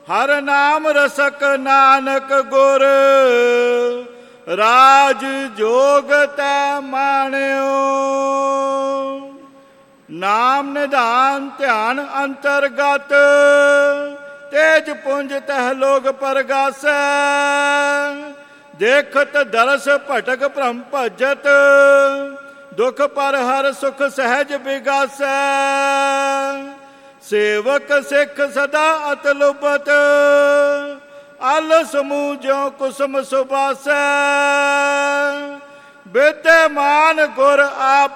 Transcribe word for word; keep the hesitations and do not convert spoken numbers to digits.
ਹਰ ਨਾਮ ਰਸਕ ਨਾਨਕ ਗੁਰ, ਰਾਜ ਜੋਗ ਤੈ ਮਾਣਿਓ। ਨਾਮ ਨਿਧਾਨ ਧਿਆਨ ਅੰਤਰਗਤ, ਤੇਜ ਪੁੰਜ ਤਹ ਲੋਗ ਪਰਗਾਸੈ। ਦੇਖਤ ਦਰਸ ਭਟਕ ਭ੍ਰਮ ਭਜਤ, ਦੁਖ ਪਰ ਹਰ ਸੁਖ ਸਹਿਜ ਬਿਗਾਸੈ। ਸੇਵਕ ਸਿੱਖ ਸਦਾ ਅਤ ਲੁਭਤ, ਅਲ ਸਮੂਹ ਜਿਉ ਕੁਸਮ ਸੁਬਾਸੈ। ਵਿਦਿਆਮਾਨ ਗੁਰ ਆਪ